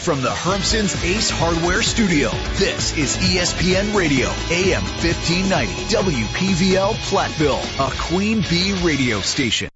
from the Hermson's Ace Hardware Studio, this is ESPN Radio, AM 1590, WPVL Platteville, a Queen Bee radio station.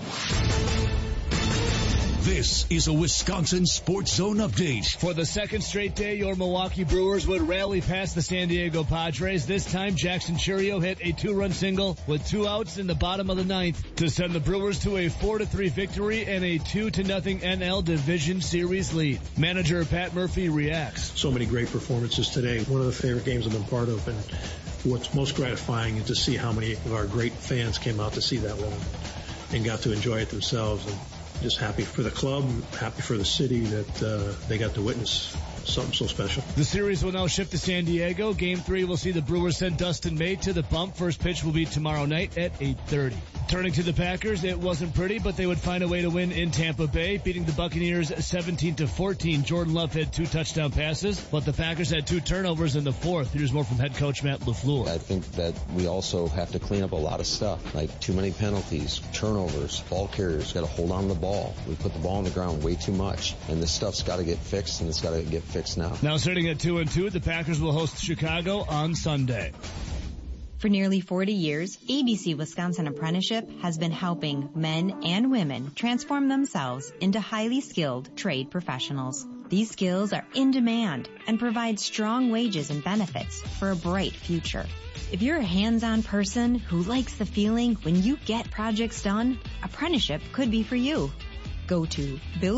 This is a Wisconsin Sports Zone update. For the second straight day, your Milwaukee Brewers would rally past the San Diego Padres. This time, Jackson Chourio hit a 2-run single with 2 outs in the bottom of the ninth to send the Brewers to a 4-3 victory and a 2-0 NL Division Series lead. Manager Pat Murphy reacts. So many great performances today. One of the favorite games I've been part of, and what's most gratifying is to see how many of our great fans came out to see that one and got to enjoy it themselves. And just happy for the club, happy for the city that they got to witness something so special. The series will now shift to San Diego. Game 3 will see the Brewers send Dustin May to the bump. First pitch will be tomorrow night at 8:30. Turning to the Packers, it wasn't pretty, but they would find a way to win in Tampa Bay, beating the Buccaneers 17-14. Jordan Love had 2 touchdown passes, but the Packers had 2 turnovers in the fourth. Here's more from head coach Matt LaFleur. I think that we also have to clean up a lot of stuff, like too many penalties, turnovers, ball carriers got to hold on to the ball. We put the ball on the ground way too much, and this stuff's got to get fixed, and it's got to get fixed now. Now sitting at 2-2, the Packers will host Chicago on Sunday. For nearly 40 years, ABC Wisconsin Apprenticeship has been helping men and women transform themselves into highly skilled trade professionals. These skills are in demand and provide strong wages and benefits for a bright future. If you're a hands-on person who likes the feeling when you get projects done, apprenticeship could be for you. Go to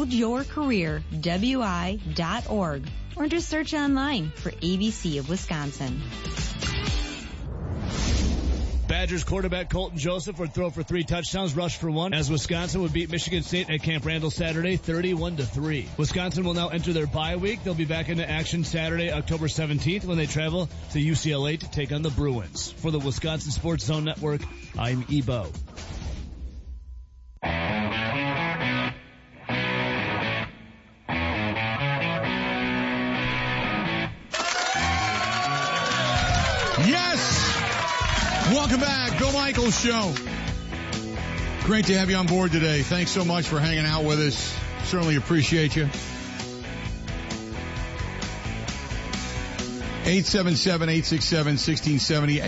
buildyourcareerwi.org or just search online for ABC of Wisconsin. Badgers quarterback Colton Joseph would throw for 3 touchdowns, rush for 1, as Wisconsin would beat Michigan State at Camp Randall Saturday 31-3. Wisconsin will now enter their bye week. They'll be back into action Saturday, October 17th, when they travel to UCLA to take on the Bruins. For the Wisconsin Sports Zone Network, I'm Ebo. Yes! Welcome back, Bill Michaels Show. Great to have you on board today. Thanks so much for hanging out with us. Certainly appreciate you. 877-867-1670.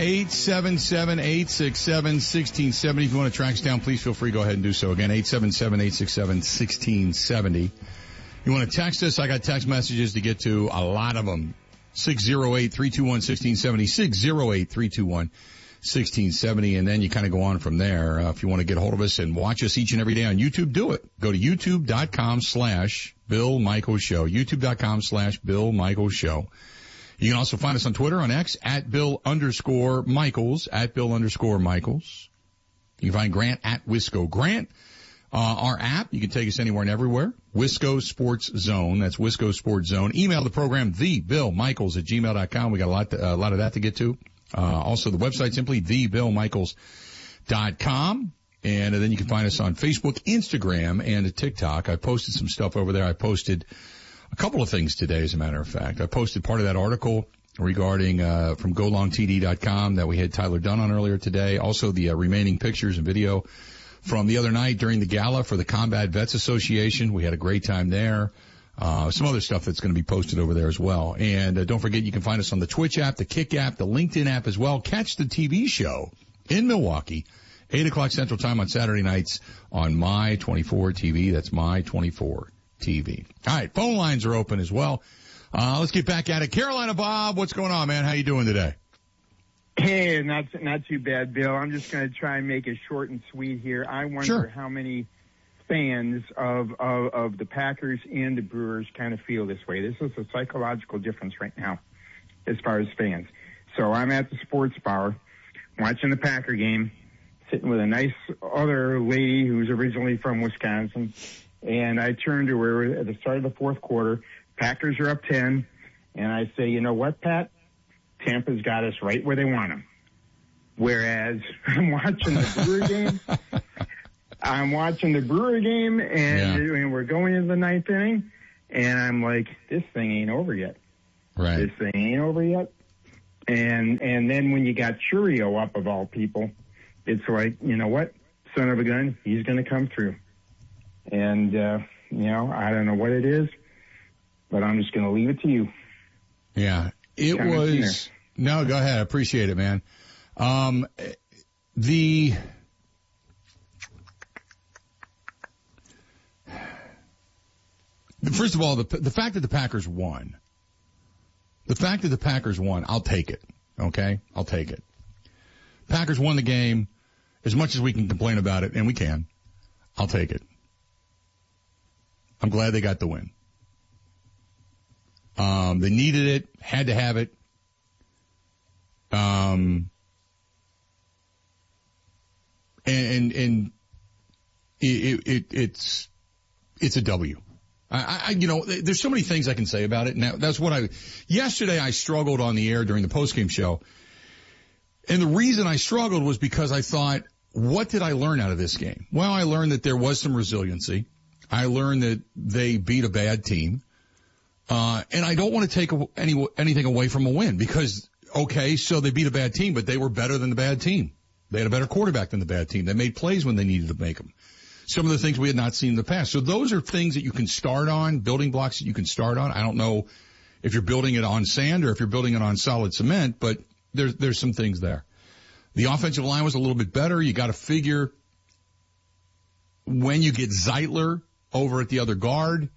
877-867-1670. If you want to track us down, please feel free to go ahead and do so. Again, 877-867-1670. You want to text us? I got text messages to get to, a lot of them. 608-321-1670. 608-321-1670, and then you kind of go on from there. If you want to get a hold of us and watch us each and every day on YouTube, do it. Go to youtube.com/Bill Michaels Show. youtube.com/Bill Michaels Show. You can also find us on Twitter, on X, @Bill_Michaels, @Bill_Michaels. You can find Grant at Wisco Grant. Our app, you can take us anywhere and everywhere. Wisco Sports Zone. That's Wisco Sports Zone. Email the program, thebillmichaels@gmail.com. We got a lot of that to get to. Also the website, simply thebillmichaels.com. And then you can find us on Facebook, Instagram, and TikTok. I posted some stuff over there. I posted a couple of things today, as a matter of fact. I posted part of that article regarding, from golongtd.com that we had Tyler Dunn on earlier today. Also the remaining pictures and video from the other night during the gala for the Combat Vets Association. We had a great time there. Some other stuff that's going to be posted over there as well. And don't forget, you can find us on the Twitch app, the Kick app, the LinkedIn app as well. Catch the TV show in Milwaukee, 8 o'clock Central Time on Saturday nights on My24 TV. That's My24 TV. All right, phone lines are open as well. Let's get back at it. Carolina Bob, what's going on, man? How you doing today? Hey, not too bad, Bill. I'm just going to try and make it short and sweet here. I wonder how many fans of the Packers and the Brewers kind of feel this way. This is a psychological difference right now as far as fans. So I'm at the sports bar watching the Packer game, sitting with a nice other lady who's originally from Wisconsin, and I turn to her at the start of the fourth quarter. Packers are up 10, and I say, you know what, Pat? Tampa's got us right where they want them. Whereas I'm watching the Brewer game. And we're going into the ninth inning, and I'm like, this thing ain't over yet. Right. This thing ain't over yet. And then when you got Chourio up, of all people, it's like, you know what? Son of a gun, he's going to come through. And, I don't know what it is. but I'm just going to leave it to you. Yeah, it was. No, go ahead. I appreciate it, man. First of all, the fact that the Packers won, I'll take it. Okay? I'll take it. Packers won the game. As much as we can complain about it, and we can, I'll take it. I'm glad they got the win. They needed it, had to have it. And it's a W. There's so many things I can say about it. Now, yesterday I struggled on the air during the postgame show. And the reason I struggled was because I thought, what did I learn out of this game? Well, I learned that there was some resiliency. I learned that they beat a bad team. And I don't want to take anything away from a win because, okay, so they beat a bad team, but they were better than the bad team. They had a better quarterback than the bad team. They made plays when they needed to make them. Some of the things we had not seen in the past. So those are things that you can start on, building blocks that you can start on. I don't know if you're building it on sand or if you're building it on solid cement, but there's some things there. The offensive line was a little bit better. You got to figure when you get Zeitler over at the other guard,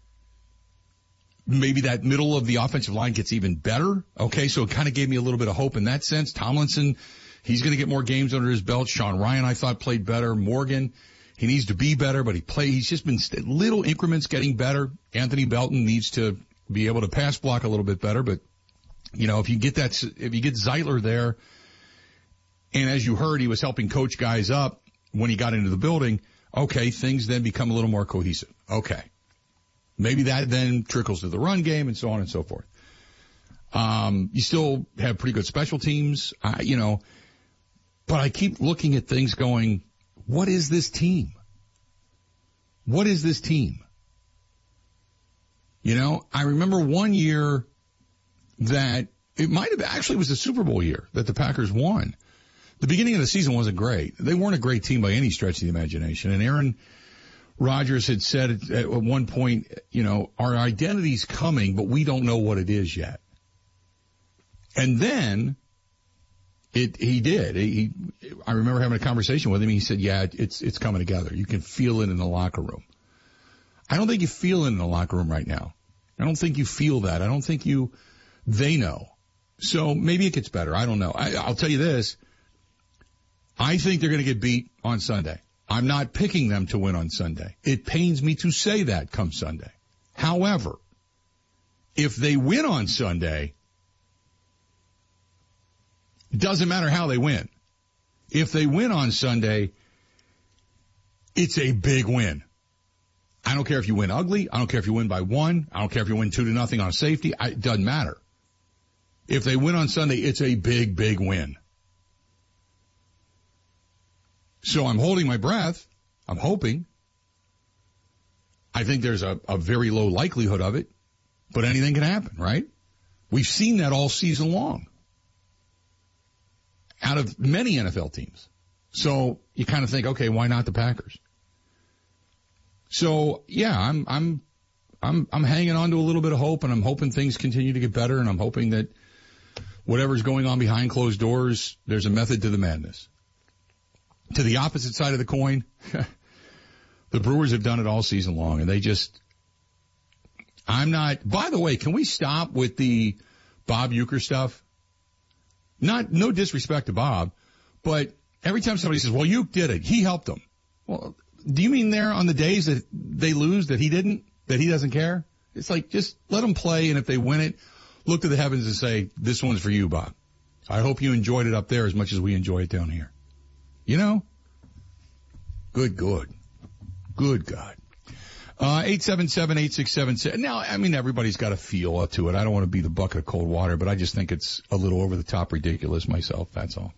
maybe that middle of the offensive line gets even better. Okay, so it kind of gave me a little bit of hope in that sense. Tomlinson, he's going to get more games under his belt. Sean Ryan, I thought, played better. Morgan, he needs to be better, but he's just been little increments getting better. Anthony Belton needs to be able to pass block a little bit better, but if you get Zeitler there, and as you heard, he was helping coach guys up when he got into the building, okay, things then become a little more cohesive. Okay. Maybe that then trickles to the run game and so on and so forth. You still have pretty good special teams, but I keep looking at things going, what is this team? What is this team? I remember one year that it might have actually was the Super Bowl year that the Packers won. The beginning of the season wasn't great. They weren't a great team by any stretch of the imagination. And Aaron Rodgers had said at one point, our identity's coming, but we don't know what it is yet. And then he did. I remember having a conversation with him. He said, yeah, it's coming together. You can feel it in the locker room. I don't think you feel it in the locker room right now. I don't think you feel that. I don't think they know. So maybe it gets better. I don't know. I'll tell you this. I think they're going to get beat on Sunday. I'm not picking them to win on Sunday. It pains me to say that come Sunday. However, if they win on Sunday, it doesn't matter how they win. If they win on Sunday, it's a big win. I don't care if you win ugly. I don't care if you win by 1. I don't care if you win 2-0 on a safety. It doesn't matter. If they win on Sunday, it's a big, big win. So I'm holding my breath. I'm hoping. I think there's a very low likelihood of it, but anything can happen, right? We've seen that all season long out of many NFL teams. So you kind of think, okay, why not the Packers? So yeah, I'm hanging on to a little bit of hope, and I'm hoping things continue to get better, and I'm hoping that whatever's going on behind closed doors, there's a method to the madness. To the opposite side of the coin, the Brewers have done it all season long, and by the way, can we stop with the Bob Uecker stuff? No disrespect to Bob, but every time somebody says, well, Uecker did it, he helped them. Well, do you mean there on the days that they lose that he didn't, that he doesn't care? It's like, just let them play, and if they win it, look to the heavens and say, this one's for you, Bob. I hope you enjoyed it up there as much as we enjoy it down here. Good God. 877-867. Now, I mean, everybody's got a feel to it. I don't want to be the bucket of cold water, but I just think it's a little over the top ridiculous myself. That's all.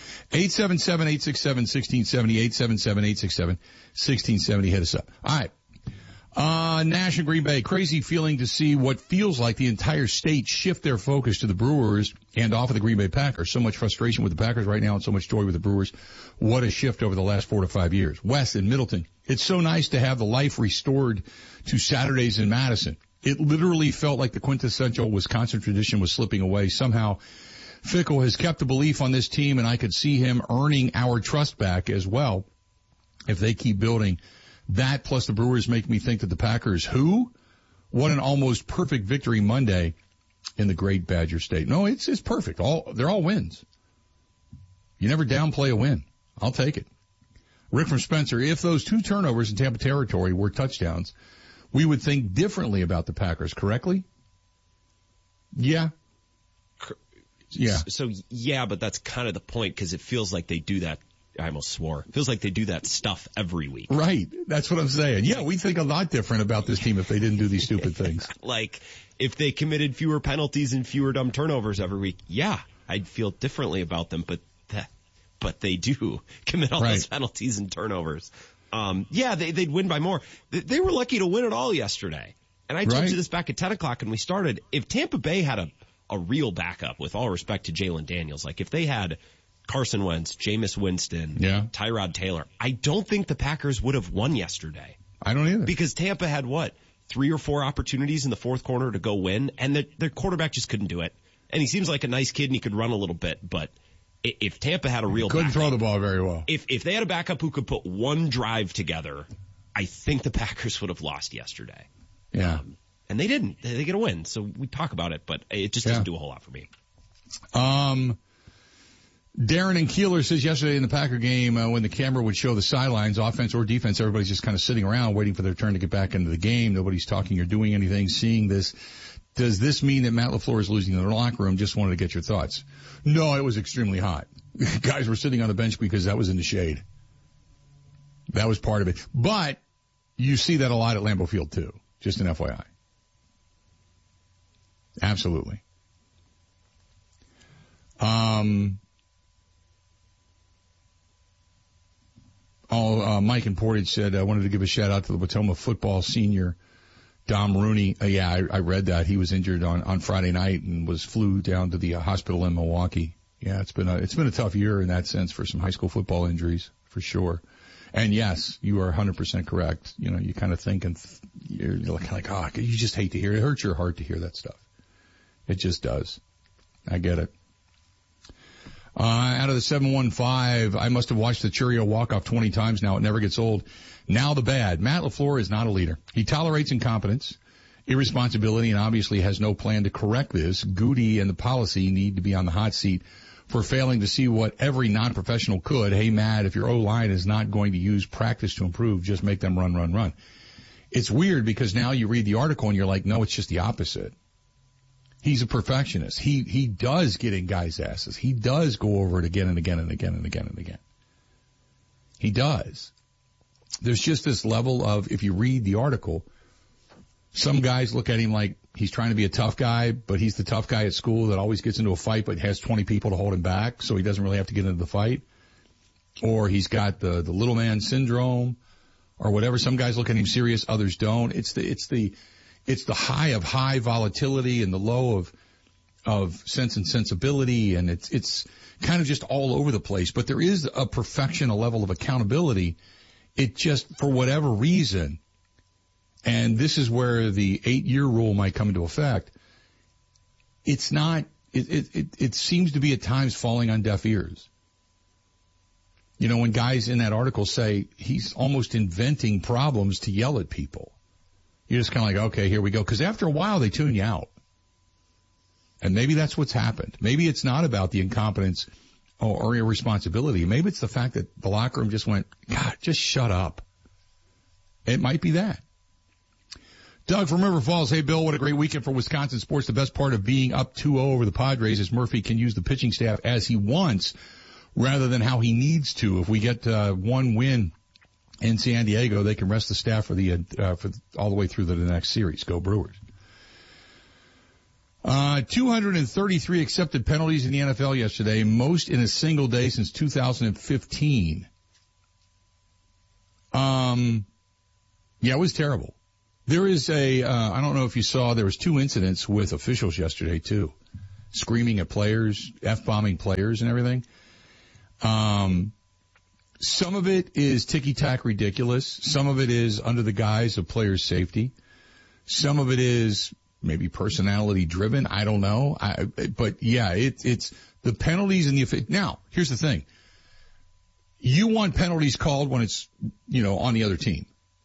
877-867-1670, 877-867-1670. Hit us up. All right. Nash and Green Bay, crazy feeling to see what feels like the entire state shift their focus to the Brewers and off of the Green Bay Packers. So much frustration with the Packers right now and so much joy with the Brewers. What a shift over the last 4 to 5 years. Wes in Middleton, it's so nice to have the life restored to Saturdays in Madison. It literally felt like the quintessential Wisconsin tradition was slipping away. Somehow, Fickell has kept the belief on this team, and I could see him earning our trust back as well if they keep building. That plus the Brewers make me think that the Packers, what an almost perfect victory Monday in the great Badger State. No, it's perfect. They're all wins. You never downplay a win. I'll take it. Rick from Spencer, if those 2 turnovers in Tampa territory were touchdowns, we would think differently about the Packers, correctly? Yeah. Yeah. So, yeah, but that's kind of the point because it feels like they do that. I almost swore. It feels like they do that stuff every week. Right. That's what I'm saying. Yeah, we think a lot different about this team if they didn't do these stupid things. Like, if they committed fewer penalties and fewer dumb turnovers every week, yeah, I'd feel differently about them, but they do commit all those penalties and turnovers. Yeah, they'd win by more. They were lucky to win it all yesterday. And I told you this back at 10 o'clock when we started. If Tampa Bay had a real backup, with all respect to Jalen Daniels, like if they had Carson Wentz, Jameis Winston, Tyrod Taylor, I don't think the Packers would have won yesterday. I don't either. Because Tampa had 3 or 4 opportunities in the fourth quarter to go win, and their quarterback just couldn't do it. And he seems like a nice kid and he could run a little bit, but if Tampa had a real couldn't backup, throw the ball very well. If they had a backup who could put one drive together, I think the Packers would have lost yesterday. Yeah. And they didn't. They get a win, so we talk about it, but it just doesn't do a whole lot for me. Darren and Keeler says yesterday in the Packer game, when the camera would show the sidelines, offense or defense, everybody's just kind of sitting around waiting for their turn to get back into the game. Nobody's talking or doing anything. Seeing this, does this mean that Matt LaFleur is losing in the locker room? Just wanted to get your thoughts. No, it was extremely hot. Guys were sitting on the bench because that was in the shade. That was part of it. But you see that a lot at Lambeau Field too. Just an FYI. Absolutely. Mike in Portage said, I wanted to give a shout out to the Potomac football senior, Dom Rooney. I read that. He was injured on Friday night and flew down to the hospital in Milwaukee. Yeah, it's been a tough year in that sense for some high school football injuries, for sure. And yes, you are 100% correct. You know, you kind of think and you're like, you just hate to hear it. It hurts your heart to hear that stuff. It just does. I get it. Out of the 715, I must have watched the Cheerio walk-off 20 times now. It never gets old. Now the bad. Matt LaFleur is not a leader. He tolerates incompetence, irresponsibility, and obviously has no plan to correct this. Goody and the policy need to be on the hot seat for failing to see what every non-professional could. Hey, Matt, if your O-line is not going to use practice to improve, just make them run. It's weird because now you read the article and you're like, no, it's just the opposite. He's a perfectionist. He does get in guys' asses. He does go over it again and again and again and again and again. He does. There's just this level of, if you read the article, some guys look at him like he's trying to be a tough guy, but he's the tough guy at school that always gets into a fight but has 20 people to hold him back, so he doesn't really have to get into the fight. Or he's got the little man syndrome or whatever. Some guys look at him serious, others don't. It's the high of high volatility and the low of sense and sensibility, and it's kind of just all over the place. But there is a perfection, a level of accountability. It just, for whatever reason, and this is where the 8-year rule might come into effect, it's not, it seems to be at times falling on deaf ears. You know, when guys in that article say he's almost inventing problems to yell at people. You're just kind of like, okay, here we go. Because after a while, they tune you out. And maybe that's what's happened. Maybe it's not about the incompetence or irresponsibility. Maybe it's the fact that the locker room just went, God, just shut up. It might be that. Doug from River Falls. Hey, Bill, what a great weekend for Wisconsin sports. The best part of being up 2-0 over the Padres is Murphy can use the pitching staff as he wants rather than how he needs to. If we get one win in San Diego, they can rest the staff for all the way through to the next series. Go Brewers. 233 accepted penalties in the NFL yesterday, most in a single day since 2015. Yeah, it was terrible. There is I don't know if you saw, there was 2 incidents with officials yesterday too, screaming at players, F-bombing players and everything. Some of it is ticky-tack ridiculous. Some of it is under the guise of players' safety. Some of it is maybe personality driven. I don't know. But yeah, it's the penalties and the, now here's the thing. You want penalties called when it's, on the other team.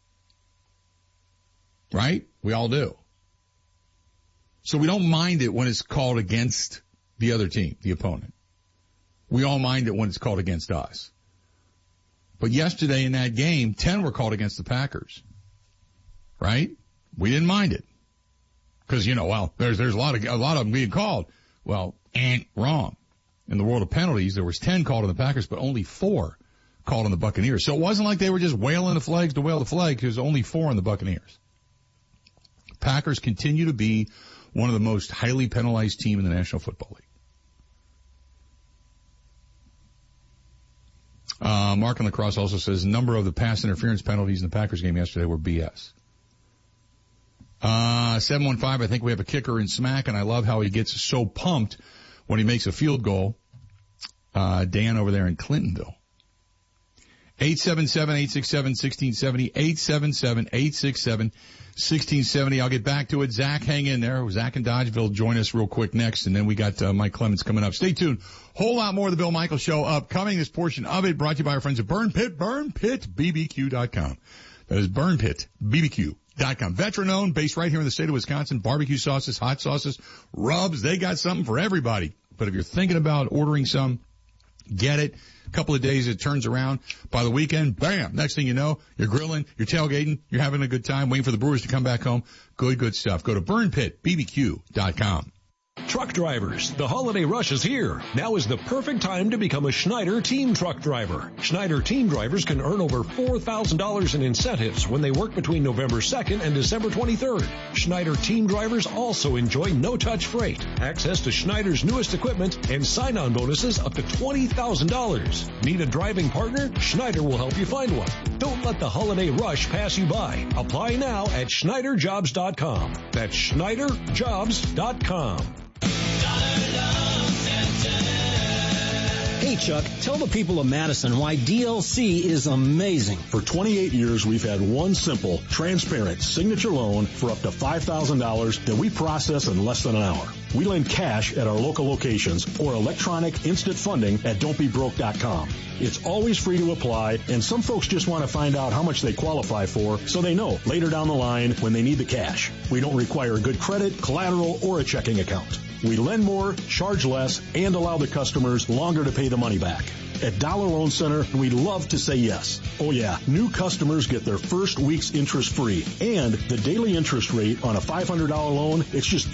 Right? We all do. So we don't mind it when it's called against the other team, the opponent. We all mind it when it's called against us. But yesterday in that game, 10 were called against the Packers. Right? We didn't mind it. Because, there's a lot of them being called. Well, wrong. In the world of penalties, there was 10 called on the Packers, but only 4 called on the Buccaneers. So it wasn't like they were just wailing the flags to wail the flag, because only 4 on the Buccaneers. Packers continue to be one of the most highly penalized team in the National Football League. Mark on the Cross also says number of the pass interference penalties in the Packers game yesterday were BS. 715, I think we have a kicker in Smack, and I love how he gets so pumped when he makes a field goal. Dan over there in Clintonville. 877-867-1670, 877-867-1670. I'll get back to it. Zach, hang in there. Zach in Dodgeville, join us real quick next, and then we got Mike Clemens coming up. Stay tuned. Whole lot more of the Bill Michaels Show upcoming. This portion of it brought to you by our friends at Burn Pit, BurnPitBBQ.com. That is BurnPitBBQ.com. Veteran-owned, based right here in the state of Wisconsin. Barbecue sauces, hot sauces, rubs. They got something for everybody. But if you're thinking about ordering some, get it. A couple of days, it turns around. By the weekend, bam, next thing you know, you're grilling, you're tailgating, you're having a good time, waiting for the Brewers to come back home. Good stuff. Go to BurnPitBBQ.com. Truck drivers, the holiday rush is here. Now is the perfect time to become a Schneider Team Truck Driver. Schneider Team Drivers can earn over $4,000 in incentives when they work between November 2nd and December 23rd. Schneider Team Drivers also enjoy no-touch freight, access to Schneider's newest equipment, and sign-on bonuses up to $20,000. Need a driving partner? Schneider will help you find one. Don't let the holiday rush pass you by. Apply now at SchneiderJobs.com. That's SchneiderJobs.com. Hey Chuck, tell the people of Madison why DLC is amazing. For 28 years, we've had one simple, transparent signature loan for up to $5,000 that we process in less than an hour. We lend cash at our local locations or electronic instant funding at don'tbebroke.com. It's always free to apply, and some folks just want to find out how much they qualify for so they know later down the line when they need the cash. We don't require good credit, collateral, or a checking account. We lend more, charge less, and allow the customers longer to pay the money back. At Dollar Loan Center, we love to say yes. Oh yeah, new customers get their first week's interest free. And the daily interest rate on a $500 loan, it's just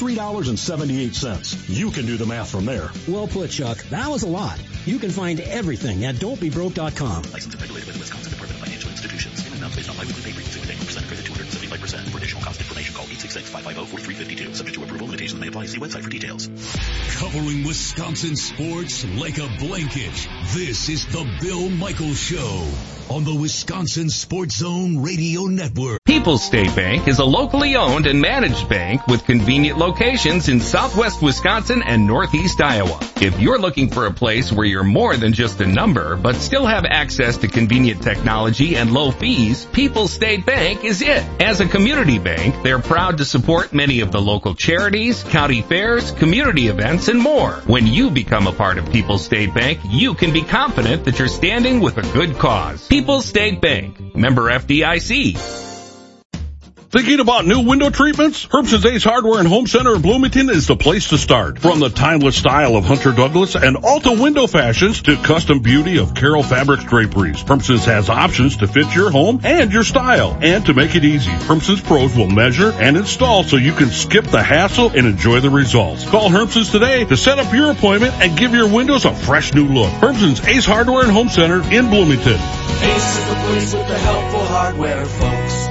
$3.78. You can do the math from there. Well put, Chuck. That was a lot. You can find everything at don'tbebroke.com. Licensed and regulated by the Wisconsin Department of Financial Institutions. In and out based on biweekly pay rates. Payment percent credit 275%. For additional cost information, call 866-550-4352. Subject to approval. Limitations may apply. See website for details. Covering Wisconsin sports like a blanket. This is the Bill Michaels Show on the Wisconsin Sports Zone Radio Network. People's State Bank is a locally owned and managed bank with convenient locations in southwest Wisconsin and northeast Iowa. If you're looking for a place where you're more than just a number, but still have access to convenient technology and low fees, People's State Bank is it. As a community bank, they're proud to support many of the local charities, county fairs, community events, and more. When you become a part of People's State Bank, you can be confident that you're standing with a good cause. People's State Bank, member FDIC. Thinking about new window treatments? Herbson's Ace Hardware and Home Center in Bloomington is the place to start. From the timeless style of Hunter Douglas and Alta window fashions to custom beauty of Carroll Fabrics draperies, Herbson's has options to fit your home and your style. And to make it easy, Herbson's pros will measure and install so you can skip the hassle and enjoy the results. Call Herbson's today to set up your appointment and give your windows a fresh new look. Herbson's Ace Hardware and Home Center in Bloomington. Ace is the place with the helpful hardware, folks.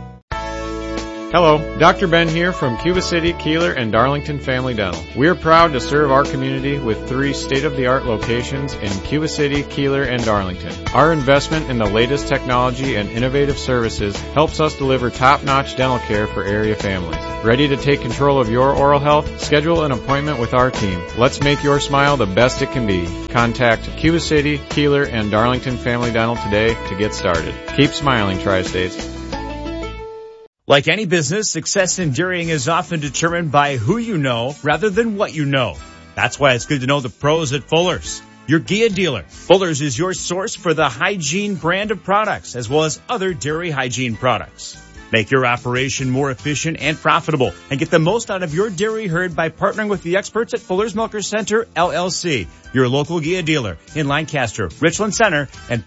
Hello, Dr. Ben here from Cuba City, Keeler, and Darlington Family Dental. We are proud to serve our community with 3 state-of-the-art locations in Cuba City, Keeler, and Darlington. Our investment in the latest technology and innovative services helps us deliver top-notch dental care for area families. Ready to take control of your oral health? Schedule an appointment with our team. Let's make your smile the best it can be. Contact Cuba City, Keeler, and Darlington Family Dental today to get started. Keep smiling, Tri-States. Like any business, success in dairying is often determined by who you know rather than what you know. That's why it's good to know the pros at Fuller's, your Gia dealer. Fuller's is your source for the hygiene brand of products as well as other dairy hygiene products. Make your operation more efficient and profitable and get the most out of your dairy herd by partnering with the experts at Fuller's Milker Center, LLC, your local Gia dealer in Lancaster, Richland Center, and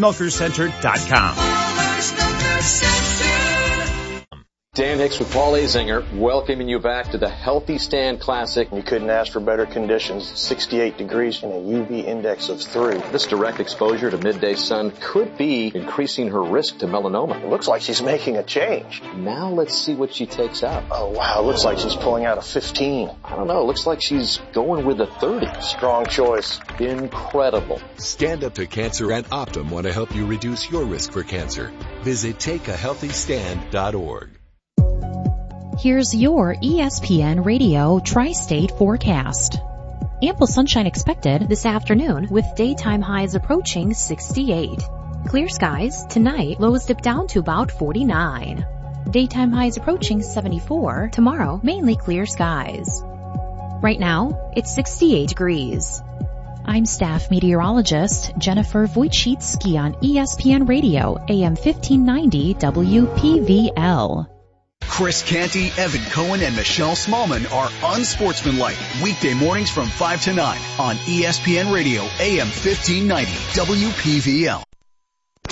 FullersMilkerCenter.com. Dan Hicks with Paul Azinger, welcoming you back to the Healthy Stand Classic. You couldn't ask for better conditions. 68 degrees and a UV index of 3. This direct exposure to midday sun could be increasing her risk to melanoma. It looks like she's making a change. Now let's see what she takes out. Oh, wow. It looks like she's pulling out a 15. I don't know. It looks like she's going with a 30. Strong choice. Incredible. Stand Up to Cancer and Optum want to help you reduce your risk for cancer. Visit takeahealthystand.org. Here's your ESPN Radio Tri-State forecast. Ample sunshine expected this afternoon with daytime highs approaching 68. Clear skies tonight, lows dip down to about 49. Daytime highs approaching 74. Tomorrow, mainly clear skies. Right now, it's 68 degrees. I'm staff meteorologist Jennifer Wojcicki on ESPN Radio, AM 1590 WPVL. Chris Canty, Evan Cohen, and Michelle Smallman are Unsportsmanlike. Weekday mornings from 5 to 9 on ESPN Radio, AM 1590 WPVL.